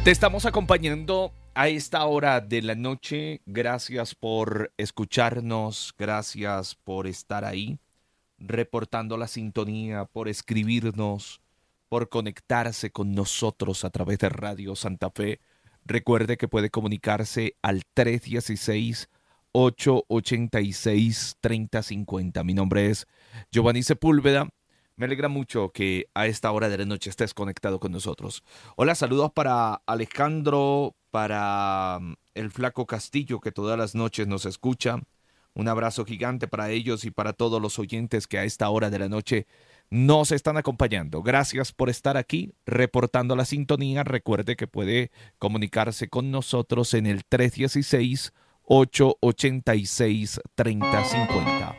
Te estamos acompañando a esta hora de la noche. Gracias por escucharnos, gracias por estar ahí, reportando la sintonía, por escribirnos, por conectarse con nosotros a través de Radio Santa Fe. Recuerde que puede comunicarse al 316-886-3050. Mi nombre es Giovanni Sepúlveda. Me alegra mucho que a esta hora de la noche estés conectado con nosotros. Hola, saludos para Alejandro, para el Flaco Castillo, que todas las noches nos escucha. Un abrazo gigante para ellos y para todos los oyentes que a esta hora de la noche nos están acompañando. Gracias por estar aquí reportando la sintonía. Recuerde que puede comunicarse con nosotros en el 316-886-3050.